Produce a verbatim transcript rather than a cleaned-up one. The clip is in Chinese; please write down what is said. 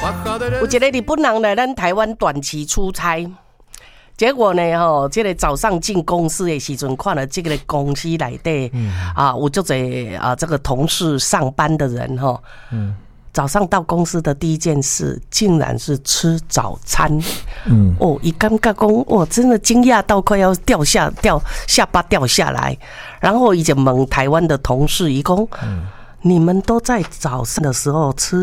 有一个日本人来咱台湾短期出差，结果呢，吼，这个早上进公司的时阵，看了这个公司内底，嗯、啊，有足侪啊，这个同事上班的人，吼，嗯。早上到公司的第一件事，竟然是吃早餐。嗯，哦，一尴尬讲，哇，真的惊讶到快要掉下掉下巴掉下来。然后一直问台湾的同事，一讲，嗯，你们都在早上的时候吃